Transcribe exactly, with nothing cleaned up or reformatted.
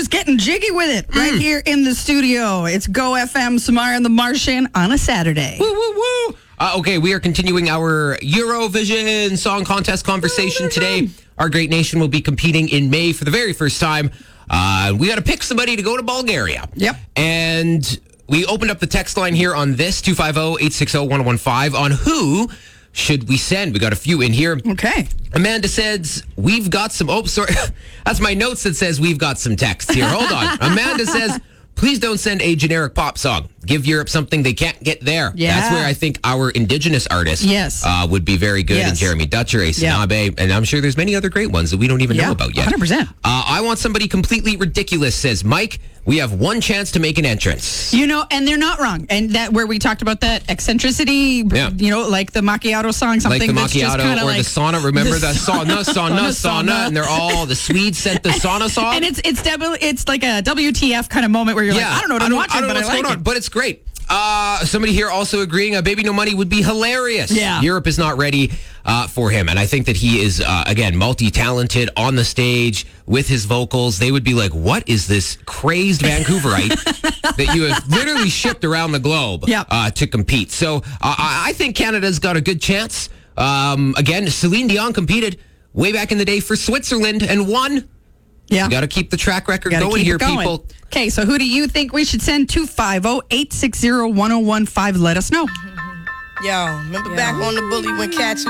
getting jiggy with it right Mm. here in the studio. It's Go F M, Samara and the Martian on a Saturday. Woo, woo, woo. Uh, okay, we are continuing our Eurovision Song Contest conversation today. Our great nation will be competing in May for the very first time. Uh, we got to pick somebody to go to Bulgaria. Yep. And we opened up the text line here on this, two five zero, eight six zero, one one five, on who should we send. We got a few in here. Okay. Amanda says, we've got some... Oh, sorry. That's my notes that says we've got some text here. Hold on. Amanda says, please don't send a generic pop song. Give Europe something they can't get there. Yeah. That's where I think our indigenous artists Yes. uh, would be very good. Yes. And Jeremy Dutcher, Ace Yeah. Nabe, and I'm sure there's many other great ones that we don't even Yeah, know about yet. one hundred percent. Uh, I want somebody completely ridiculous, says Mike. We have one chance to make an entrance. You know, and they're not wrong. And that where we talked about that eccentricity, Yeah. you know, like the macchiato song, something Like the that's just macchiato kinda or like the sauna. Remember the the sauna, sauna, sauna, sauna. and they're all, the Swedes sent the sauna song. And it's it's definitely it's like a W T F kind of moment where you're like, I don't know what I'm watching, I don't know but what's I like going it. on, but it's great. Uh, somebody here also agreeing, uh, Baby No Money would be hilarious. Yeah. Europe is not ready uh, for him. And I think that he is, uh, again, multi-talented on the stage with his vocals. They would be like, what is this crazed Vancouverite that you have literally shipped around the globe Yep. uh, to compete? So uh, I I think Canada's got a good chance. Um, again, Celine Dion competed way back in the day for Switzerland and won. Yeah. You got to keep the track record Gotta going keep here, it going. people. Okay, so who do you think we should send? two five zero, eight six zero, one zero one five. Let us know. Yo, remember back on the bully when catching